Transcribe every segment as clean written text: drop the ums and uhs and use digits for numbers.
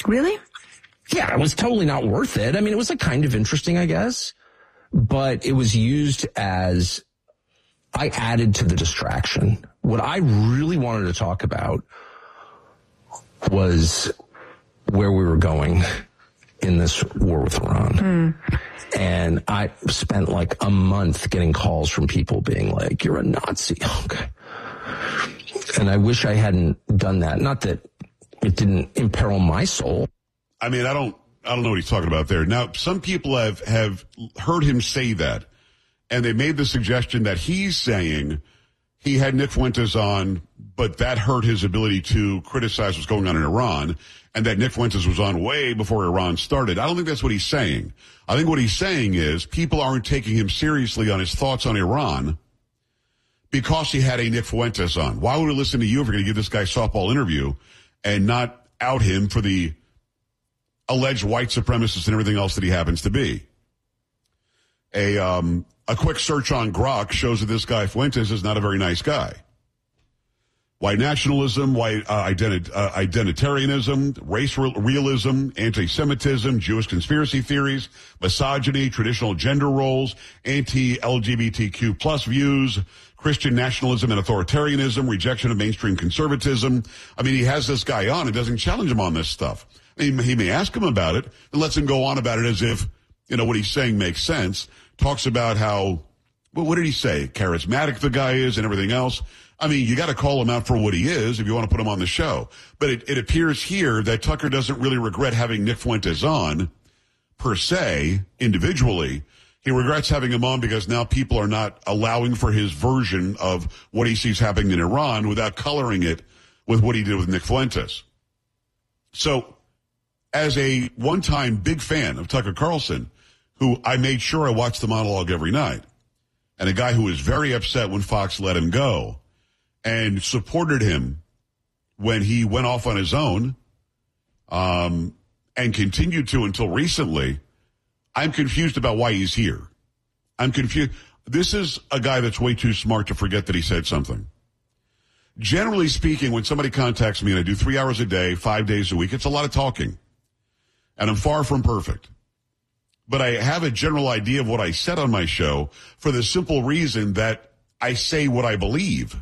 Really? Yeah, it was totally not worth it. I mean, it was kind of interesting, I guess, but it was used as I added to the distraction. What I really wanted to talk about was where we were going in this war with Iran. And I spent a month getting calls from people being like, you're a Nazi. Okay. And I wish I hadn't done that. Not that it didn't imperil my soul. I mean, I don't know what he's talking about there. Now, some people have heard him say that, and they made the suggestion that he's saying he had Nick Fuentes on, but that hurt his ability to criticize what's going on in Iran, and that Nick Fuentes was on way before Iran started. I don't think that's what he's saying. I think what he's saying is people aren't taking him seriously on his thoughts on Iran because he had a Nick Fuentes on. Why would we listen to you if you're going to give this guy a softball interview and not out him for the alleged white supremacist and everything else that he happens to be? A quick search on Grok shows that this guy Fuentes is not a very nice guy. White nationalism, white identitarianism, race realism, anti-Semitism, Jewish conspiracy theories, misogyny, traditional gender roles, anti-LGBTQ plus views, Christian nationalism and authoritarianism, rejection of mainstream conservatism. I mean, he has this guy on and doesn't challenge him on this stuff. I mean, he may ask him about it and lets him go on about it as if, what he's saying makes sense. Talks about how, what did he say? Charismatic the guy is and everything else. I mean, you got to call him out for what he is if you want to put him on the show. But it appears here that Tucker doesn't really regret having Nick Fuentes on, per se, individually. He regrets having him on because now people are not allowing for his version of what he sees happening in Iran without coloring it with what he did with Nick Fuentes. So, as a one-time big fan of Tucker Carlson, who I made sure I watched the monologue every night, and a guy who was very upset when Fox let him go, and supported him when he went off on his own, and continued to until recently, I'm confused about why he's here. I'm confused. This is a guy that's way too smart to forget that he said something. Generally speaking, when somebody contacts me and I do 3 hours a day, 5 days a week, it's a lot of talking. And I'm far from perfect. But I have a general idea of what I said on my show for the simple reason that I say what I believe.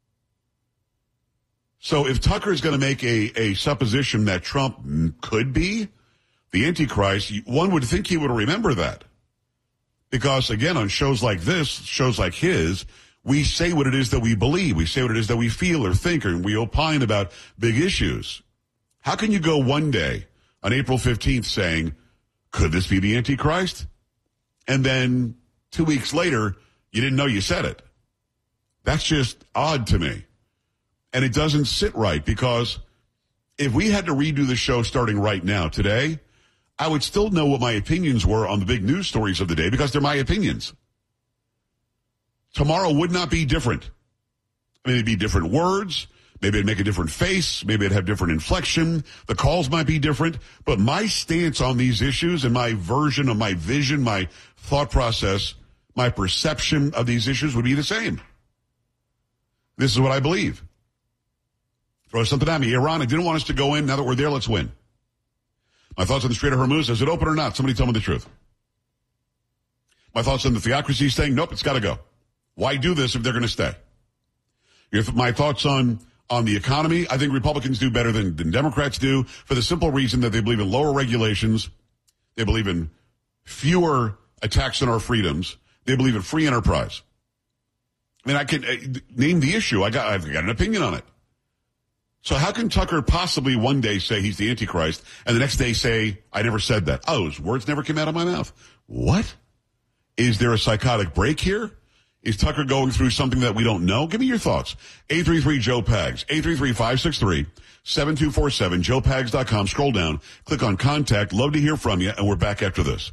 So if Tucker is going to make a supposition that Trump could be the Antichrist, one would think he would remember that. Because, again, on shows like this, shows like his, we say what it is that we believe. We say what it is that we feel or think, and we opine about big issues. How can you go one day on April 15th saying, could this be the Antichrist? And then 2 weeks later, you didn't know you said it. That's just odd to me. And it doesn't sit right, because if we had to redo the show starting right now, today, I would still know what my opinions were on the big news stories of the day because they're my opinions. Tomorrow would not be different. I mean, it'd be different words. Maybe it'd make a different face. Maybe it'd have different inflection. The calls might be different. But my stance on these issues and my version of my vision, my thought process, my perception of these issues would be the same. This is what I believe. Throw something at me. Iran, I didn't want us to go in. Now that we're there, let's win. My thoughts on the Strait of Hormuz, is it open or not? Somebody tell me the truth. My thoughts on the theocracy saying, nope, it's got to go. Why do this if they're going to stay? My thoughts on the economy, I think Republicans do better than Democrats do for the simple reason that they believe in lower regulations. They believe in fewer attacks on our freedoms. They believe in free enterprise. I mean, I can name the issue. I've got an opinion on it. So how can Tucker possibly one day say he's the Antichrist and the next day say, I never said that? Oh, his words never came out of my mouth. What? Is there a psychotic break here? Is Tucker going through something that we don't know? Give me your thoughts. 833-JOE-PAGS, 833-563-7247, joepags.com. Scroll down, click on contact. Love to hear from you, and we're back after this.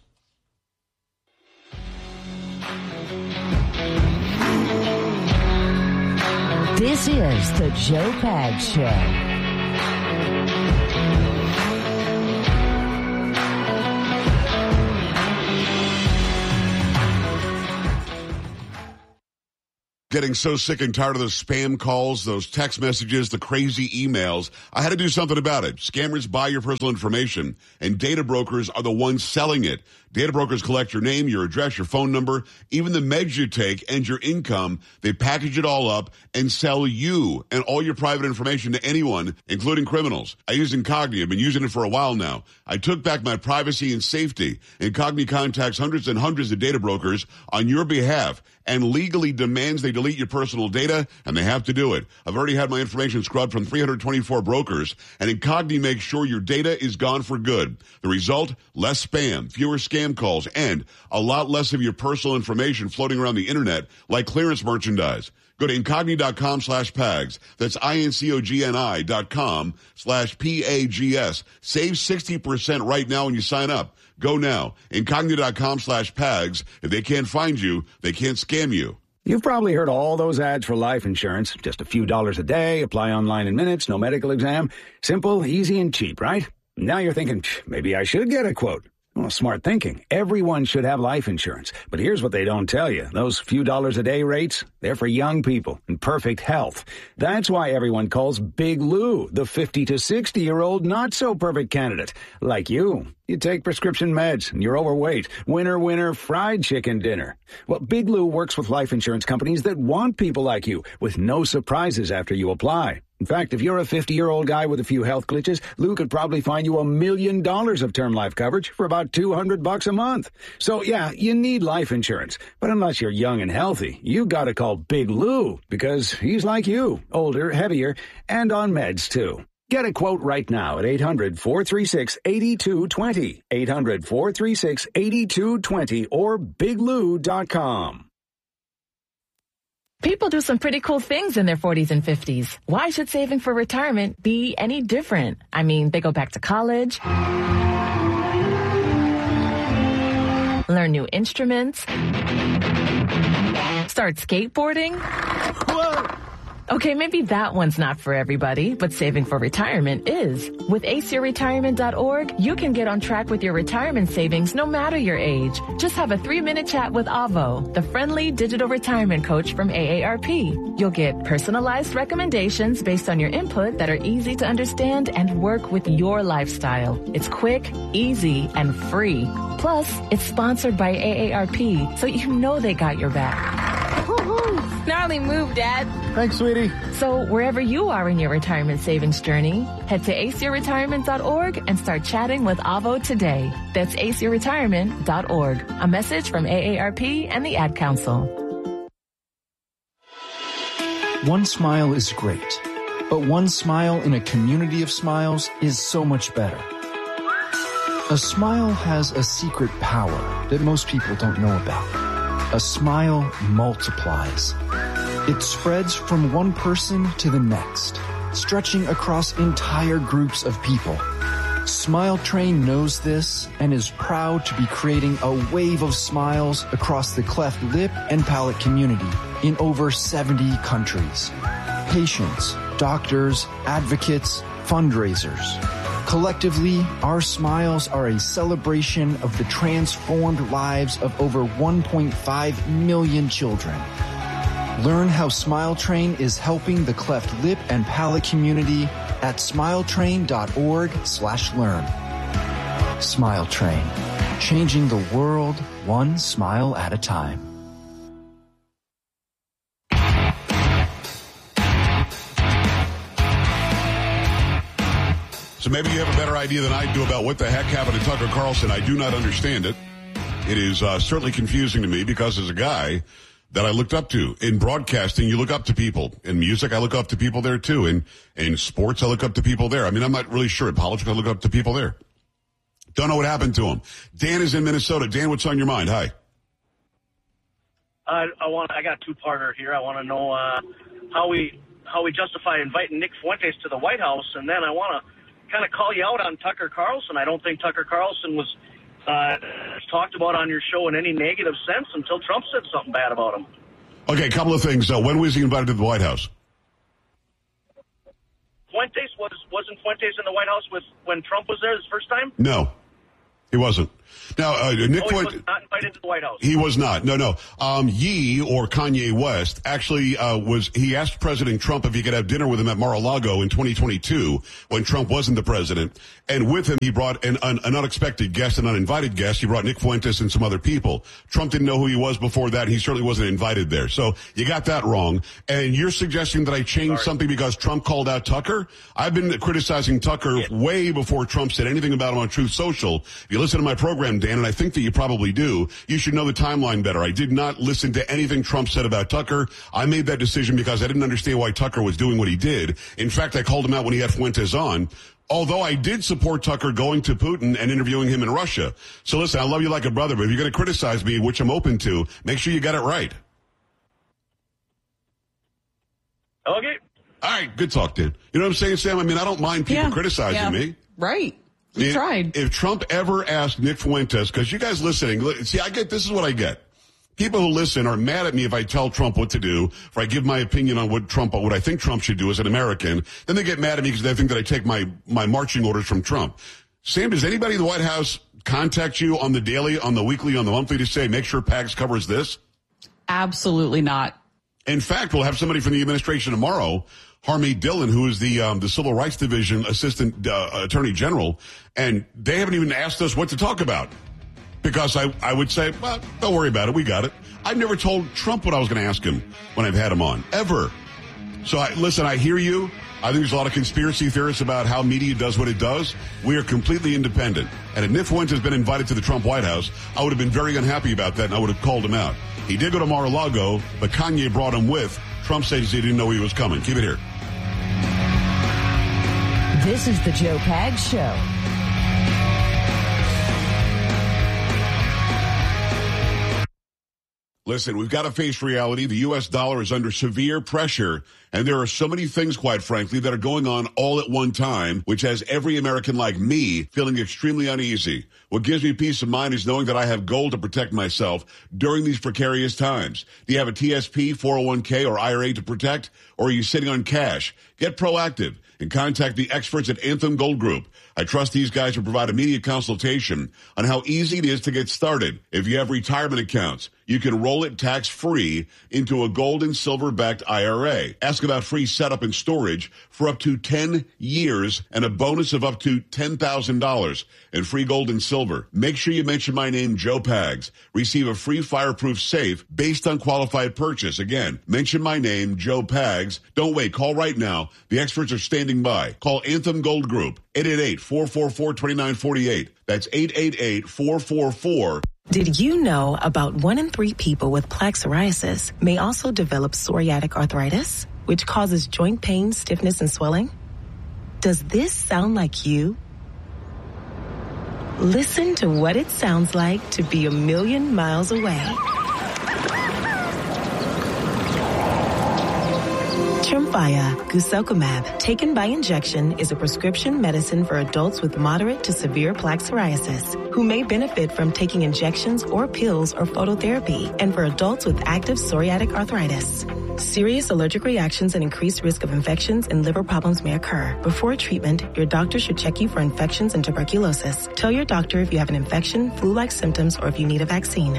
This is the Joe Pags Show. Getting so sick and tired of those spam calls, those text messages, the crazy emails. I had to do something about it. Scammers buy your personal information, and data brokers are the ones selling it. Data brokers collect your name, your address, your phone number, even the meds you take, and your income. They package it all up and sell you and all your private information to anyone, including criminals. I use Incogni. I've been using it for a while now. I took back my privacy and safety. Incogni contacts hundreds and hundreds of data brokers on your behalf and legally demands they delete your personal data, and they have to do it. I've already had my information scrubbed from 324 brokers, and Incogni makes sure your data is gone for good. The result? Less spam, fewer scam calls, and a lot less of your personal information floating around the internet like clearance merchandise. Go to Incogni.com/PAGS. That's INCOGNI.com/PAGS. Save 60% right now when you sign up. Go now. Incogni.com/PAGS. If they can't find you, they can't scam you. You've probably heard all those ads for life insurance. Just a few dollars a day, apply online in minutes, no medical exam. Simple, easy, and cheap, right? Now you're thinking, maybe I should get a quote. Well, smart thinking. Everyone should have life insurance. But here's what they don't tell you. Those few dollars a day rates, they're for young people in perfect health. That's why everyone calls Big Lou the 50 to 60-year-old not-so-perfect candidate. Like you. You take prescription meds and you're overweight. Winner, winner, fried chicken dinner. Well, Big Lou works with life insurance companies that want people like you with no surprises after you apply. In fact, if you're a 50-year-old guy with a few health glitches, Lou could probably find you $1 million of term life coverage for about $200 a month. So, yeah, you need life insurance. But unless you're young and healthy, you gotta call Big Lou because he's like you, older, heavier, and on meds, too. Get a quote right now at 800-436-8220, 800-436-8220, or biglou.com. People do some pretty cool things in their 40s and 50s. Why should saving for retirement be any different? I mean, they go back to college, learn new instruments, start skateboarding. Whoa! Okay, maybe that one's not for everybody, but saving for retirement is. With aceyourretirement.org, you can get on track with your retirement savings no matter your age. Just have a 3-minute chat with Avo, the friendly digital retirement coach from AARP. You'll get personalized recommendations based on your input that are easy to understand and work with your lifestyle. It's quick, easy, and free. Plus, it's sponsored by AARP, so you know they got your back. Gnarly move, Dad. Thanks, sweetie. So wherever you are in your retirement savings journey, head to aceyourretirement.org and start chatting with Avo today. That's aceyourretirement.org. A message from AARP and the Ad Council. One smile is great, but one smile in a community of smiles is so much better. A smile has a secret power that most people don't know about. A smile multiplies. It spreads from one person to the next, stretching across entire groups of people. Smile Train knows this and is proud to be creating a wave of smiles across the cleft lip and palate community in over 70 countries. Patients, doctors, advocates, fundraisers. Collectively, our smiles are a celebration of the transformed lives of over 1.5 million children. Learn how Smile Train is helping the cleft lip and palate community at smiletrain.org/learn. Smile Train, changing the world one smile at a time. So maybe you have a better idea than I do about what the heck happened to Tucker Carlson. I do not understand it. It is certainly confusing to me because as a guy that I looked up to in broadcasting, you look up to people. In music, I look up to people there too. In sports, I look up to people there. I mean, I'm not really sure. In politics, I look up to people there. Don't know what happened to him. Dan is in Minnesota. Dan, what's on your mind? Hi. I got a two-parter here. I want to know how we justify inviting Nick Fuentes to the White House, and then I want to kind of call you out on Tucker Carlson. I don't think Tucker Carlson was talked about on your show in any negative sense until Trump said something bad about him. Okay, a couple of things. When was he invited to the White House? Wasn't Fuentes in the White House when Trump was there this first time? No. He wasn't. Now, Nick he was not invited to the White House. He was not. No. Ye, or Kanye West, actually he asked President Trump if he could have dinner with him at Mar-a-Lago in 2022 when Trump wasn't the president. And with him, he brought an unexpected guest, an uninvited guest. He brought Nick Fuentes and some other people. Trump didn't know who he was before that. He certainly wasn't invited there. So you got that wrong. And you're suggesting that I change something because Trump called out Tucker? I've been criticizing Tucker way before Trump said anything about him on Truth Social. If you listen to my program, Dan, and I think that you probably do, you should know the timeline better. I did not listen to anything Trump said about Tucker. I made that decision because I didn't understand why Tucker was doing what he did. In fact, I called him out when he had Fuentes on. Although I did support Tucker going to Putin and interviewing him in Russia. So listen, I love you like a brother, but if you're going to criticize me, which I'm open to, make sure you got it right. Okay. All right, good talk, dude. You know what I'm saying, Sam? I mean, I don't mind people criticizing me. Right. You tried. If Trump ever asked Nick Fuentes, because you guys listening, see, this is what I get. People who listen are mad at me if I tell Trump what to do, if I give my opinion on what I think Trump should do as an American. Then they get mad at me because they think that I take my marching orders from Trump. Sam, does anybody in the White House contact you on the daily, on the weekly, on the monthly to say, make sure PAGS covers this? Absolutely not. In fact, we'll have somebody from the administration tomorrow, Harmeet Dillon, who is the Civil Rights Division Assistant Attorney General, and they haven't even asked us what to talk about. Because I would say, well, don't worry about it. We got it. I've never told Trump what I was going to ask him when I've had him on, ever. So, listen, I hear you. I think there's a lot of conspiracy theorists about how media does what it does. We are completely independent. And if Nick Fuentes has been invited to the Trump White House, I would have been very unhappy about that, and I would have called him out. He did go to Mar-a-Lago, but Kanye brought him with. Trump says he didn't know he was coming. Keep it here. This is the Joe Pags Show. Listen, we've got to face reality. The U.S. dollar is under severe pressure, and there are so many things, quite frankly, that are going on all at one time, which has every American like me feeling extremely uneasy. What gives me peace of mind is knowing that I have gold to protect myself during these precarious times. Do you have a TSP, 401k, or IRA to protect, or are you sitting on cash? Get proactive and contact the experts at Anthem Gold Group. I trust these guys to provide immediate consultation on how easy it is to get started. If you have retirement accounts, you can roll it tax-free into a gold and silver-backed IRA. Ask about free setup and storage for up to 10 years and a bonus of up to $10,000 in free gold and silver. Make sure you mention my name, Joe Pags. Receive a free fireproof safe based on qualified purchase. Again, mention my name, Joe Pags. Don't wait. Call right now. The experts are standing by. Call Anthem Gold Group, 888-444-2948. That's 888-444. Did you know about 1 in 3 people with plaque psoriasis may also develop psoriatic arthritis, which causes joint pain, stiffness, and swelling? Does this sound like you? Listen to what it sounds like to be a million miles away. Tremfya guselkumab, taken by injection, is a prescription medicine for adults with moderate to severe plaque psoriasis who may benefit from taking injections or pills or phototherapy, and for adults with active psoriatic arthritis. Serious allergic reactions and increased risk of infections and liver problems may occur. Before treatment, your doctor should check you for infections and tuberculosis. Tell your doctor if you have an infection, flu-like symptoms, or if you need a vaccine.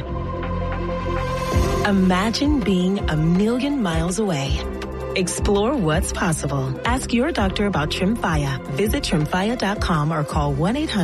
Imagine being a million miles away. Explore what's possible. Ask your doctor about Tremfya. Visit Tremfya.com or call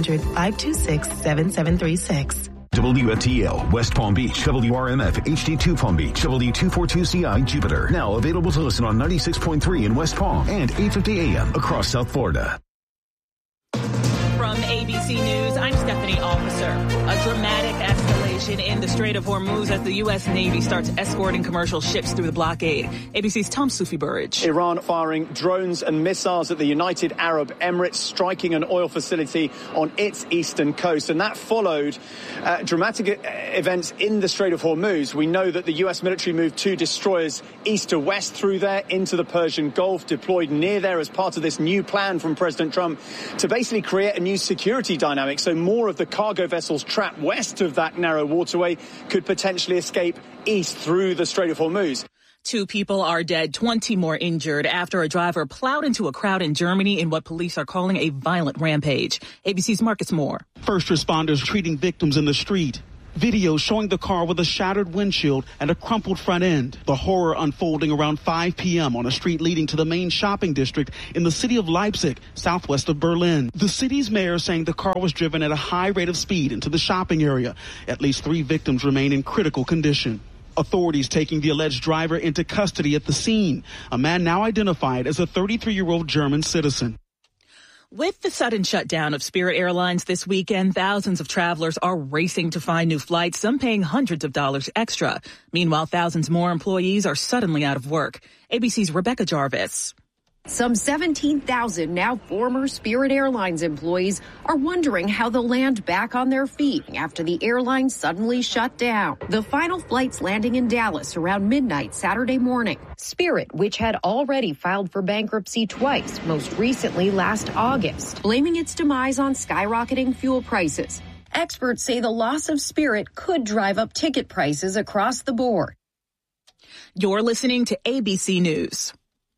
1-800-526-7736. WFTL, West Palm Beach, WRMF, HD2 Palm Beach, W242CI, Jupiter. Now available to listen on 96.3 in West Palm and 850 AM across South Florida. From ABC News, I'm Stephanie Officer. A dramatic escalation in the Strait of Hormuz as the U.S. Navy starts escorting commercial ships through the blockade. ABC's Tom Sufi Burridge. Iran firing drones and missiles at the United Arab Emirates, striking an oil facility on its eastern coast. And that followed dramatic events in the Strait of Hormuz. We know that the U.S. military moved 2 destroyers east to west through there into the Persian Gulf, deployed near there as part of this new plan from President Trump to basically create a new security dynamic. So more of the cargo vessels trapped west of that narrow waterway could potentially escape east through the Strait of Hormuz. 2 people are dead, 20 more injured after a driver plowed into a crowd in Germany in what police are calling a violent rampage. ABC's Marcus Moore. First responders treating victims in the street. Video showing the car with a shattered windshield and a crumpled front end. The horror unfolding around 5 p.m. on a street leading to the main shopping district in the city of Leipzig, southwest of Berlin. The city's mayor saying the car was driven at a high rate of speed into the shopping area. At least 3 victims remain in critical condition. Authorities taking the alleged driver into custody at the scene, a man now identified as a 33-year-old German citizen. With the sudden shutdown of Spirit Airlines this weekend, thousands of travelers are racing to find new flights, some paying hundreds of dollars extra. Meanwhile, thousands more employees are suddenly out of work. ABC's Rebecca Jarvis. Some 17,000 now former Spirit Airlines employees are wondering how they'll land back on their feet after the airline suddenly shut down. The final flights landing in Dallas around midnight Saturday morning. Spirit, which had already filed for bankruptcy twice, most recently last August, blaming its demise on skyrocketing fuel prices. Experts say the loss of Spirit could drive up ticket prices across the board. You're listening to ABC News.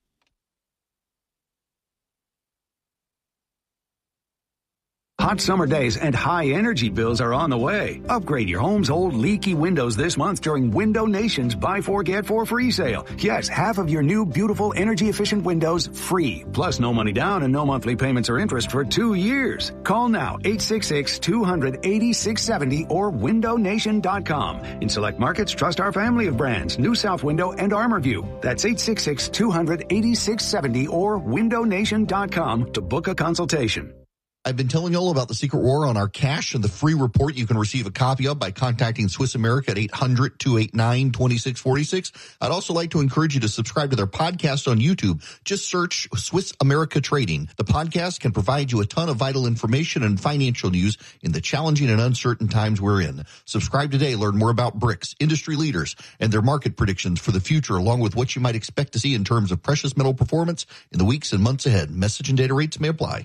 Hot summer days and high energy bills are on the way. Upgrade your home's old leaky windows this month during Window Nation's Buy 4 Get 4 free sale. Yes, half of your new beautiful energy efficient windows free. Plus no money down and no monthly payments or interest for 2 years. Call now 866-200-8670 or windownation.com. In select markets, trust our family of brands, New South Window and ArmorView. That's 866-200-8670 or windownation.com to book a consultation. I've been telling you all about the Secret War on our cash and the free report you can receive a copy of by contacting Swiss America at 800-289-2646. I'd also like to encourage you to subscribe to their podcast on YouTube. Just search Swiss America Trading. The podcast can provide you a ton of vital information and financial news in the challenging and uncertain times we're in. Subscribe today. Learn more about BRICS, industry leaders, and their market predictions for the future, along with what you might expect to see in terms of precious metal performance in the weeks and months ahead. Message and data rates may apply.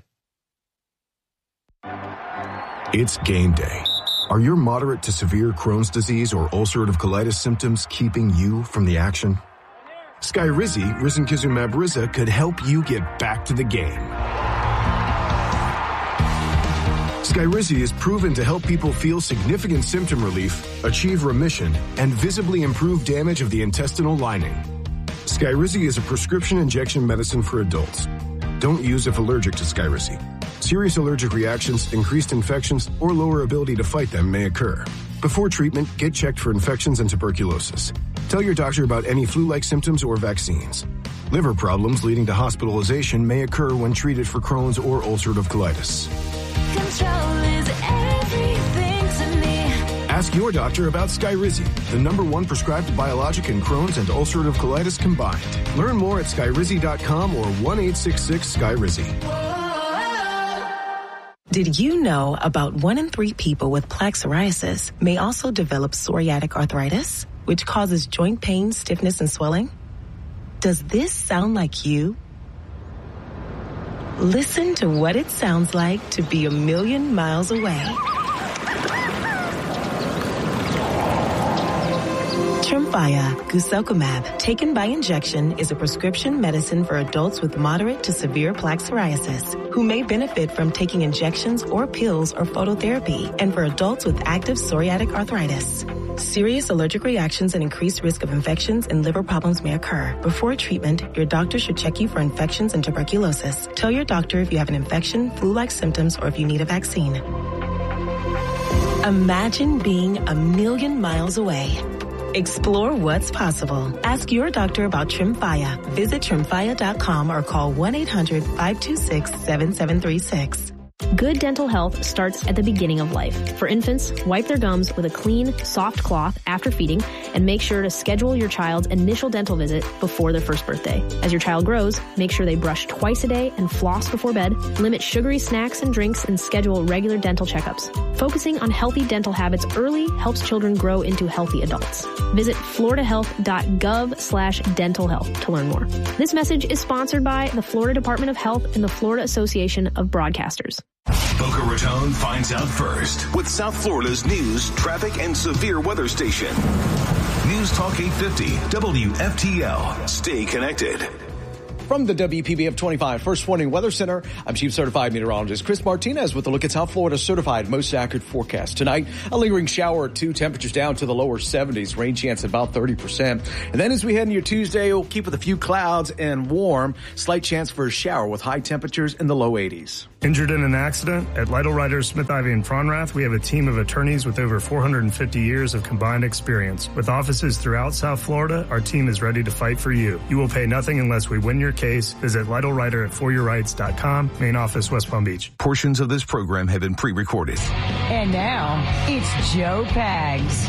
It's game day. Are your moderate to severe Crohn's disease or ulcerative colitis symptoms keeping you from the action? Skyrizi, risankizumab Riza, could help you get back to the game. Skyrizi is proven to help people feel significant symptom relief, achieve remission, and visibly improve damage of the intestinal lining. Skyrizi is a prescription injection medicine for adults. Don't use if allergic to Skyrizi. Serious allergic reactions, increased infections, or lower ability to fight them may occur. Before treatment, get checked for infections and tuberculosis. Tell your doctor about any flu-like symptoms or vaccines. Liver problems leading to hospitalization may occur when treated for Crohn's or ulcerative colitis. Control is everything to me. Ask your doctor about Skyrizi, the #1 prescribed biologic in Crohn's and ulcerative colitis combined. Learn more at skyrizi.com or 1-866-SKYRIZI. Did you know about 1 in 3 people with plaque psoriasis may also develop psoriatic arthritis, which causes joint pain, stiffness, and swelling? Does this sound like you? Listen to what it sounds like to be a million miles away. Tremfya guselkumab, taken by injection, is a prescription medicine for adults with moderate to severe plaque psoriasis who may benefit from taking injections or pills or phototherapy, and for adults with active psoriatic arthritis. Serious allergic reactions and increased risk of infections and liver problems may occur. Before treatment, your doctor should check you for infections and tuberculosis. Tell your doctor if you have an infection, flu-like symptoms, or if you need a vaccine. Imagine being a million miles away. Explore what's possible. Ask your doctor about Tremfya. Visit Tremfya.com or call 1-800-526-7736. Good dental health starts at the beginning of life. For infants, wipe their gums with a clean, soft cloth after feeding, and make sure to schedule your child's initial dental visit before their first birthday. As your child grows, make sure they brush twice a day and floss before bed, limit sugary snacks and drinks, and schedule regular dental checkups. Focusing on healthy dental habits early helps children grow into healthy adults. Visit floridahealth.gov/dental health to learn more. This message is sponsored by the Florida Department of Health and the Florida Association of Broadcasters. Boca Raton finds out first with South Florida's news, traffic, and severe weather station. News Talk 850, WFTL. Stay connected. From the WPBF 25 First Warning Weather Center, I'm Chief Certified Meteorologist Chris Martinez with a look at South Florida's certified most accurate forecast. Tonight, a lingering shower or two, temperatures down to the lower 70s, rain chance about 30%. And then as we head into your Tuesday, we'll keep with a few clouds and warm, slight chance for a shower with high temperatures in the low 80s. Injured in an accident? At Lytle Writers, Smith, Ivy, and Fronrath, we have a team of attorneys with over 450 years of combined experience. With offices throughout South Florida, our team is ready to fight for you. You will pay nothing unless we win your case. Visit Lytle Writer at foryourrights.com, main office, West Palm Beach. Portions of this program have been pre-recorded. And now, it's Joe Pags.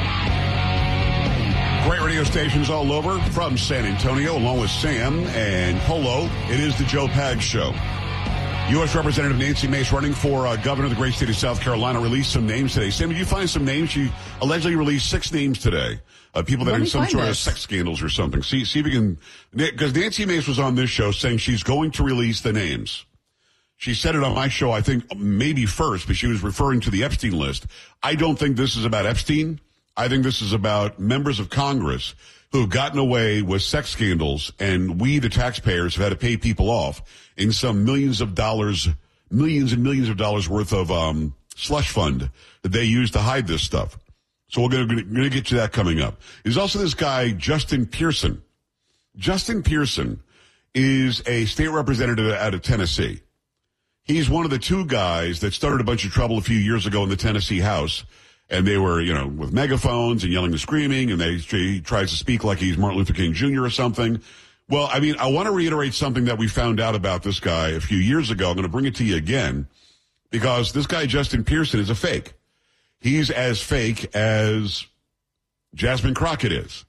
Great radio stations all over from San Antonio, along with Sam and Polo. It is the Joe Pags Show. U.S. Representative Nancy Mace, running for governor of the great state of South Carolina, released some names today. Sam, did you find some names? She allegedly released 6 names today. People that are in some sort of sex scandals or something. See if you can, because Nancy Mace was on this show saying she's going to release the names. She said it on my show, I think maybe first, but she was referring to the Epstein list. I don't think this is about Epstein. I think this is about members of Congress who have gotten away with sex scandals, and we, the taxpayers, have had to pay people off in some millions and millions of dollars worth of slush fund that they use to hide this stuff. So we're going to get to that coming up. There's also this guy, Justin Pearson. Justin Pearson is a state representative out of Tennessee. He's one of the 2 guys that started a bunch of trouble a few years ago in the Tennessee House. And they were, with megaphones and yelling and screaming, and he tries to speak like he's Martin Luther King Jr. or something. Well, I mean, I want to reiterate something that we found out about this guy a few years ago. I'm going to bring it to you again, because this guy, Justin Pearson, is a fake. He's as fake as Jasmine Crockett is.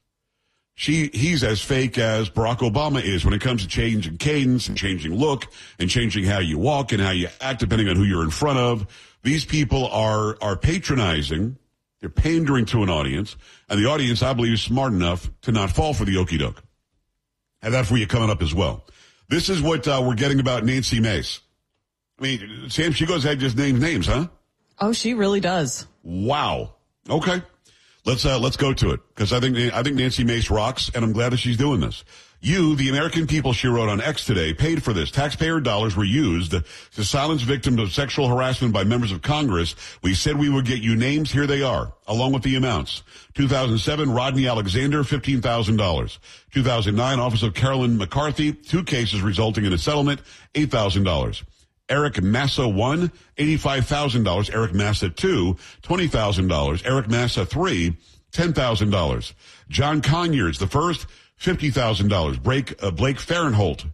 He's as fake as Barack Obama is when it comes to changing cadence and changing look and changing how you walk and how you act depending on who you're in front of. These people are patronizing. They're pandering to an audience, and the audience, I believe, is smart enough to not fall for the okie doke. Have that for you coming up as well. This is what we're getting about Nancy Mace. I mean, Sam, she goes ahead and just names names, huh? Oh, she really does. Wow. Okay. Let's go to it, because I think Nancy Mace rocks, and I'm glad that she's doing this. You, the American people, she wrote on X today, paid for this. Taxpayer dollars were used to silence victims of sexual harassment by members of Congress. We said we would get you names. Here they are, along with the amounts. 2007, Rodney Alexander, $15,000. 2009, Office of Carolyn McCarthy, 2 cases resulting in a settlement, $8,000. Eric Massa 1, $85,000. Eric Massa 2, $20,000. Eric Massa 3, $10,000. John Conyers, the first, $50,000. Blake Farenthold,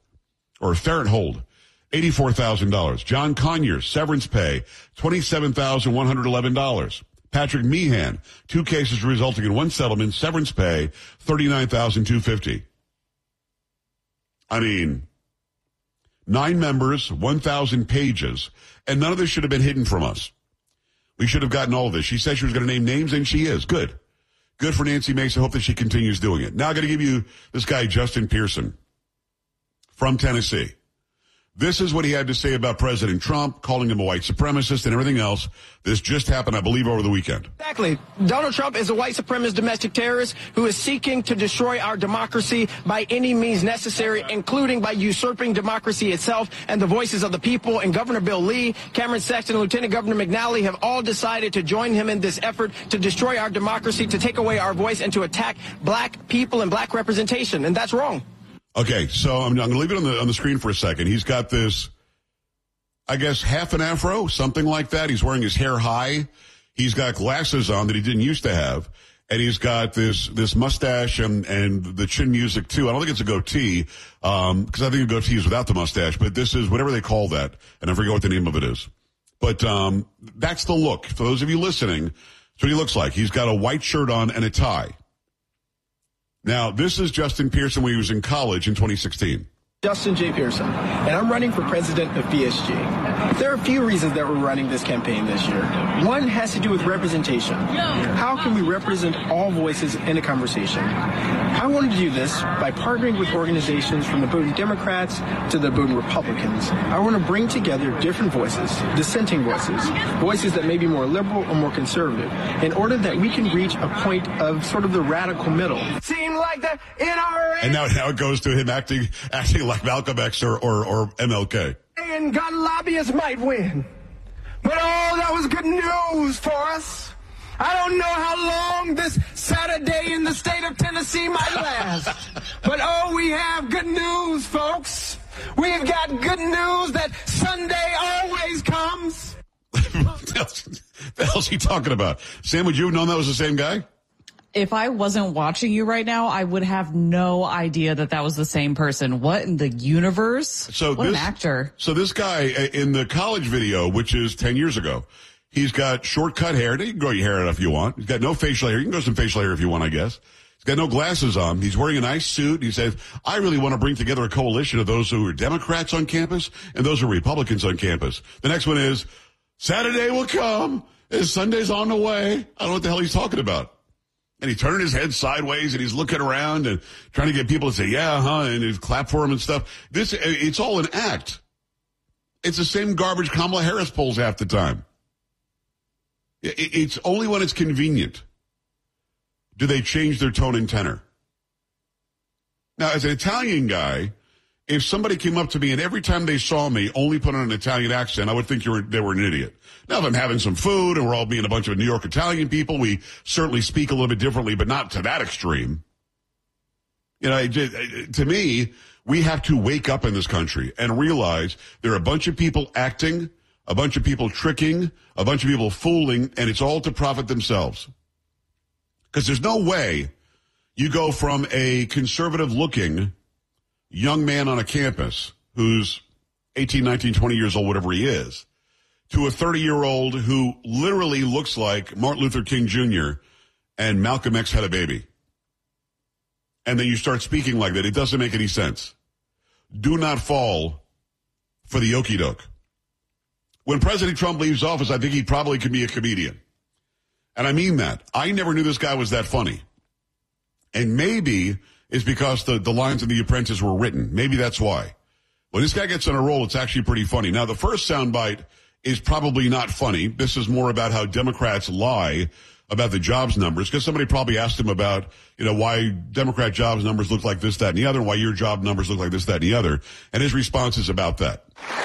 $84,000. John Conyers, severance pay, $27,111. Patrick Meehan, 2 cases resulting in 1 settlement, severance pay, $39,250. I mean, 9 members, 1,000 pages, and none of this should have been hidden from us. We should have gotten all of this. She said she was going to name names, and she is. Good. Good for Nancy Mace. I hope that she continues doing it. Now I'm going to give you this guy, Justin Pearson, from Tennessee. This is what he had to say about President Trump, calling him a white supremacist and everything else. This just happened, I believe, over the weekend. Exactly. Donald Trump is a white supremacist domestic terrorist who is seeking to destroy our democracy by any means necessary, including by usurping democracy itself and the voices of the people. And Governor Bill Lee, Cameron Sexton, and Lieutenant Governor McNally have all decided to join him in this effort to destroy our democracy, to take away our voice, and to attack black people and black representation. And that's wrong. Okay, so I'm going to leave it on the screen for a second. He's got this, I guess, half an afro, something like that. He's wearing his hair high. He's got glasses on that he didn't used to have. And he's got this mustache and the chin music, too. I don't think it's a goatee, because I think a goatee is without the mustache. But this is whatever they call that, and I forget what the name of it is. But that's the look. For those of you listening, that's what he looks like. He's got a white shirt on and a tie. Now, this is Justin Pearson when he was in college in 2016. Justin J. Pearson, and I'm running for president of PSG. There are a few reasons that we're running this campaign this year. One has to do with representation. How can we represent all voices in a conversation? I wanted to do this by partnering with organizations from the Bowdoin Democrats to the Bowdoin Republicans. I want to bring together different voices, dissenting voices, voices that may be more liberal or more conservative, in order that we can reach a point of sort of the radical middle. Seem like the NRA. And now it goes to him acting like Malcolm X or MLK. And gun lobbyists might win. But that was good news for us. I don't know how long this Saturday in the state of Tennessee might last. But we have good news, folks. We've got good news that Sunday always comes. The hell's he talking about? Sam, would you have known that was the same guy? If I wasn't watching you right now, I would have no idea that was the same person. What in the universe? What an actor. So this guy in the college video, which is 10 years ago, he's got short-cut hair. You can grow your hair out if you want. He's got no facial hair. You can grow some facial hair if you want, I guess. He's got no glasses on. He's wearing a nice suit. He says, I really want to bring together a coalition of those who are Democrats on campus and those who are Republicans on campus. The next one is, Saturday will come and Sunday's on the way. I don't know what the hell he's talking about. And he's turning his head sideways and he's looking around and trying to get people to say, yeah, and he's clap for him and stuff. It's all an act. It's the same garbage Kamala Harris pulls half the time. It's only when it's convenient do they change their tone and tenor. Now, as an Italian guy, if somebody came up to me and every time they saw me only put on an Italian accent, I would think they were an idiot. Now, if I'm having some food and we're all being a bunch of New York Italian people, we certainly speak a little bit differently, but not to that extreme. To me, we have to wake up in this country and realize there are a bunch of people acting, a bunch of people tricking, a bunch of people fooling, and it's all to profit themselves. Because there's no way you go from a conservative-looking young man on a campus who's 18, 19, 20 years old, whatever he is, to a 30-year-old who literally looks like Martin Luther King Jr. and Malcolm X had a baby. And then you start speaking like that. It doesn't make any sense. Do not fall for the okie doke. When President Trump leaves office, I think he probably could be a comedian. And I mean that. I never knew this guy was that funny. And maybe it's because the lines in The Apprentice were written. Maybe that's why. When this guy gets on a roll, it's actually pretty funny. Now, the first soundbite is probably not funny. This is more about how Democrats lie about the jobs numbers, because somebody probably asked him about, why Democrat jobs numbers look like this, that, and the other, and why your job numbers look like this, that, and the other. And his response is about that.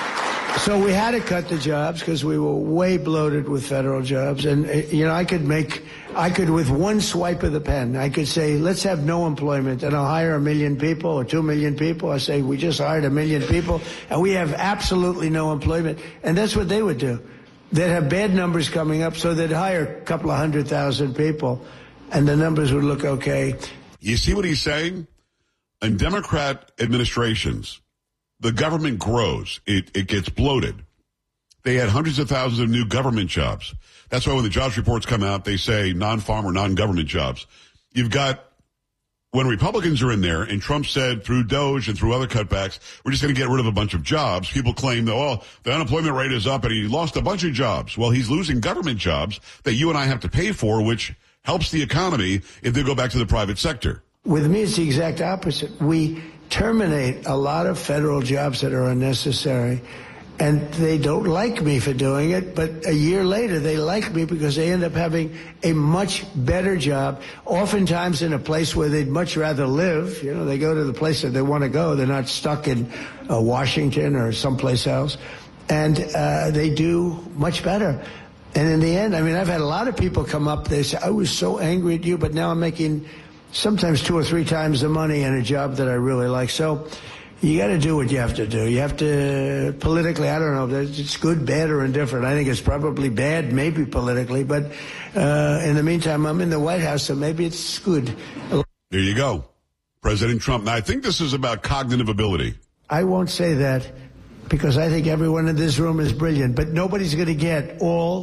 So we had to cut the jobs because we were way bloated with federal jobs. And, I could, with one swipe of the pen, I could say, let's have no employment, and I'll hire 1 million people or 2 million people. I say, we just hired 1 million people, and we have absolutely no employment. And that's what they would do. They'd have bad numbers coming up, so they'd hire a couple of 100,000 people, and the numbers would look okay. You see what he's saying? In Democrat administrations, the government grows. It gets bloated. They had hundreds of thousands of new government jobs. That's why when the jobs reports come out, they say non-farm or non-government jobs. You've got, when Republicans are in there, and Trump said through DOGE and through other cutbacks, we're just going to get rid of a bunch of jobs. People claim that, the unemployment rate is up and he lost a bunch of jobs. Well, he's losing government jobs that you and I have to pay for, which helps the economy if they go back to the private sector. With me, it's the exact opposite. We terminate a lot of federal jobs that are unnecessary, and they don't like me for doing it, but a year later they like me because they end up having a much better job, oftentimes in a place where they'd much rather live. They go to the place that they want to go. They're not stuck in Washington or someplace else, and they do much better. And in the end, I've had a lot of people come up, they say, I was so angry at you, but now I'm making sometimes 2 or 3 times the money in a job that I really like. So you got to do what you have to do. You have to, politically, I don't know if it's good, bad, or indifferent. I think it's probably bad, maybe politically, but in the meantime, I'm in the White House, so maybe it's good. There you go. President Trump. Now, I think this is about cognitive ability. I won't say that because I think everyone in this room is brilliant, but nobody's going to get all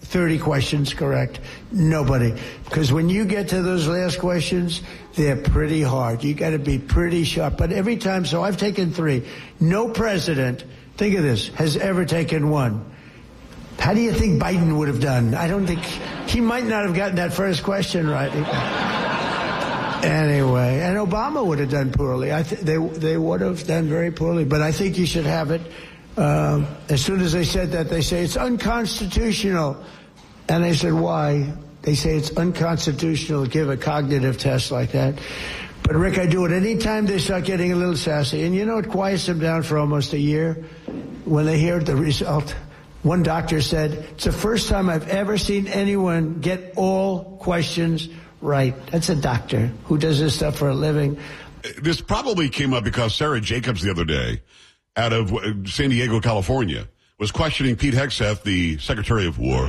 30 questions correct. Nobody. Because when you get to those last questions, they're pretty hard. You got to be pretty sharp. But every time, so I've taken 3. No president, think of this, has ever taken 1. How do you think Biden would have done? I don't think, he might not have gotten that first question right. Anyway, and Obama would have done poorly. They would have done very poorly, but I think you should have it. As soon as they said that, they say it's unconstitutional. And I said, why? They say it's unconstitutional to give a cognitive test like that. But, Rick, I do it any time they start getting a little sassy. And you know, it quiets them down for almost a year when they hear the result. One doctor said, it's the first time I've ever seen anyone get all questions right. That's a doctor who does this stuff for a living. This probably came up because Sarah Jacobs the other day, out of San Diego, California, was questioning Pete Hegseth, the Secretary of War.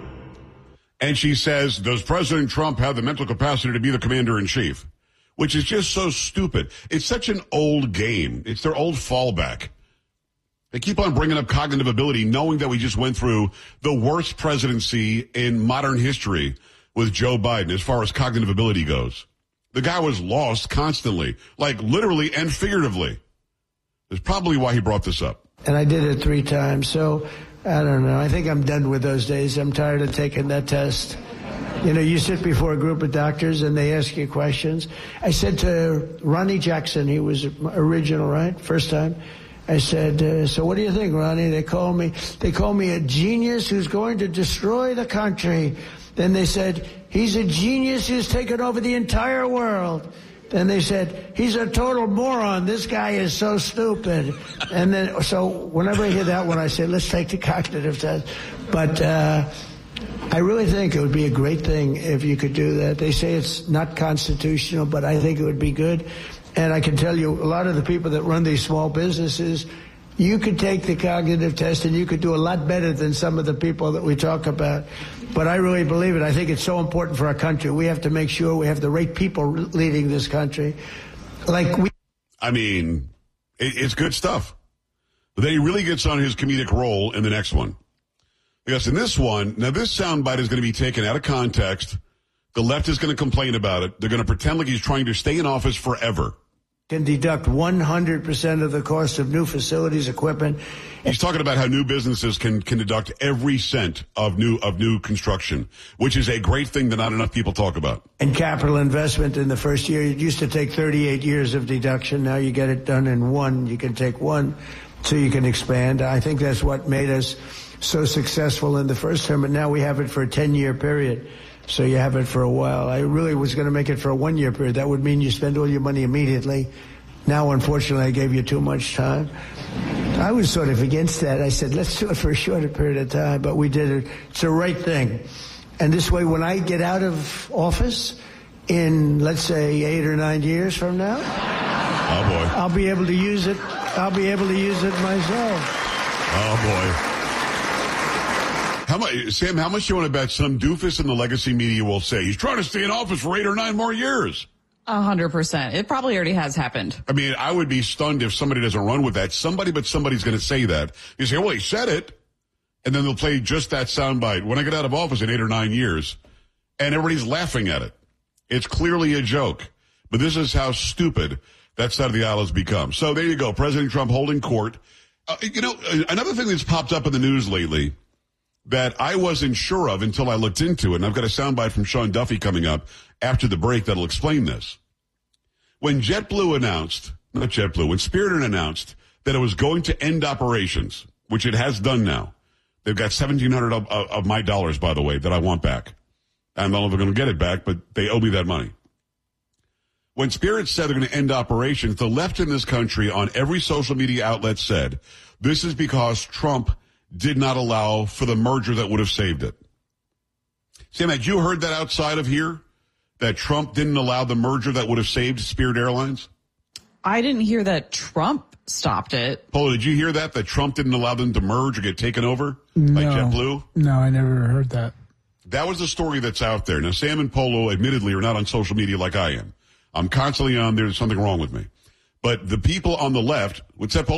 And she says, does President Trump have the mental capacity to be the commander-in-chief? Which is just so stupid. It's such an old game. It's their old fallback. They keep on bringing up cognitive ability, knowing that we just went through the worst presidency in modern history with Joe Biden as far as cognitive ability goes. The guy was lost constantly, like literally and figuratively. That's probably why he brought this up. And I did it 3 times, so I don't know. I think I'm done with those days. I'm tired of taking that test. You know, you sit before a group of doctors and they ask you questions. I said to Ronnie Jackson, he was original, right? First time. I said, so what do you think, Ronnie? They call me a genius who's going to destroy the country. Then they said, he's a genius who's taken over the entire world. Then they said, he's a total moron. This guy is so stupid. And then, so whenever I hear that one, I say, let's take the cognitive test. But I really think it would be a great thing if you could do that. They say it's not constitutional, but I think it would be good. And I can tell you, a lot of the people that run these small businesses, you could take the cognitive test and you could do a lot better than some of the people that we talk about. But I really believe it. I think it's so important for our country. We have to make sure we have the right people leading this country. I mean, it's good stuff. But then he really gets on his comedic role in the next one. Because in this one, now this soundbite is going to be taken out of context. The left is going to complain about it. They're going to pretend like he's trying to stay in office forever. Can deduct 100% of the cost of new facilities, equipment. He's talking about how new businesses can deduct every cent of new construction, which is a great thing that not enough people talk about. And capital investment in the first year, it used to take 38 years of deduction. Now you get it done in 1. You can take 1 so you can expand. I think that's what made us so successful in the first term, but now we have it for a 10-year period. So you have it for a while. I really was going to make it for a 1-year period. That would mean you spend all your money immediately. Now, unfortunately, I gave you too much time. I was sort of against that. I said, let's do it for a shorter period of time, but we did it. It's the right thing. And this way, when I get out of office in, let's say, 8 or 9 years from now, oh boy, I'll be able to use it. I'll be able to use it myself. Oh boy. Sam, how much do you want to bet some doofus in the legacy media will say he's trying to stay in office for 8 or 9 more years? 100%. It probably already has happened. I mean, I would be stunned if somebody doesn't run with that. Somebody's going to say that. You say, well, he said it. And then they'll play just that soundbite. When I get out of office in 8 or 9 years, and everybody's laughing at it. It's clearly a joke. But this is how stupid that side of the aisle has become. So there you go. President Trump holding court. Another thing that's popped up in the news lately that I wasn't sure of until I looked into it, and I've got a soundbite from Sean Duffy coming up after the break that'll explain this. When JetBlue announced, when Spirit announced that it was going to end operations, which it has done now, they've got $1,700 of my dollars, by the way, that I want back. I don't know if they're going to get it back, but they owe me that money. When Spirit said they're going to end operations, the left in this country on every social media outlet said, this is because Trump did not allow for the merger that would have saved it. Sam, had you heard that outside of here? That Trump didn't allow the merger that would have saved Spirit Airlines? I didn't hear that Trump stopped it. Polo, did you hear that Trump didn't allow them to merge or get taken over by JetBlue? No, I never heard that. That was the story that's out there. Now, Sam and Polo, admittedly, are not on social media like I am. I'm constantly on there. There's something wrong with me. But the people on the left, what's that, Polo?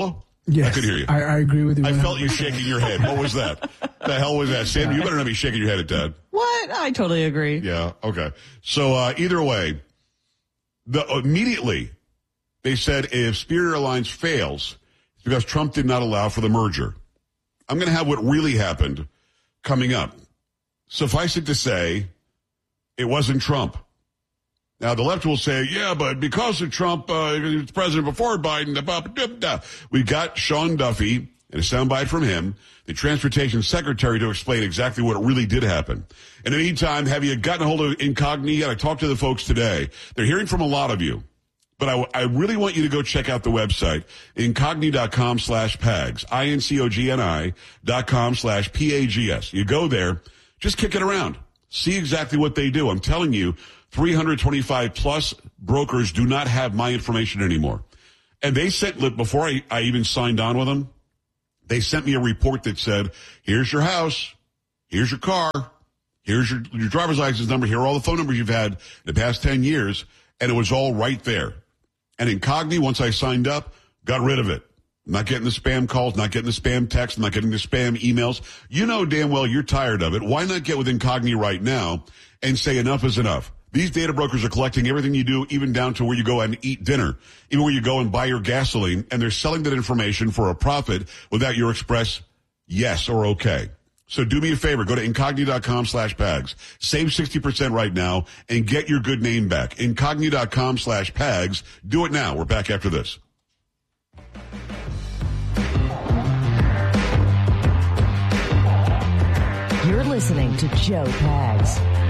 Yes, I could hear you. I agree with you. I felt you shaking your head. What was that? The hell was that? Sam, you better not be shaking your head at Dad. What? I totally agree. Yeah, okay. So either way, immediately they said if Spirit Airlines fails, it's because Trump did not allow for the merger. I'm going to have what really happened coming up. Suffice it to say, it wasn't Trump. Now, the left will say, yeah, but because of Trump, he was president before Biden, we got Sean Duffy, and a soundbite from him, the transportation secretary, to explain exactly what really did happen. In the meantime, have you gotten a hold of Incogni? I talked to the folks today. They're hearing from a lot of you. But I really want you to go check out the website, incogni.com/PAGS, INCOGNI.com/PAGS. You go there, just kick it around. See exactly what they do. I'm telling you, 325 plus brokers do not have my information anymore. And they sent, before I even signed on with them, they sent me a report that said, here's your house, here's your car, here's your driver's license number, here are all the phone numbers you've had in the past 10 years, and it was all right there. And Incogni, once I signed up, got rid of it. I'm not getting the spam calls, not getting the spam texts, not getting the spam emails. You know damn well you're tired of it. Why not get with Incogni right now and say enough is enough? These data brokers are collecting everything you do, even down to where you go and eat dinner, even where you go and buy your gasoline, and they're selling that information for a profit without your express yes or okay. So do me a favor, go to incogni.com/PAGS. Save 60% right now and get your good name back. Incogni.com/PAGS. Do it now. We're back after this. You're listening to Joe Pags.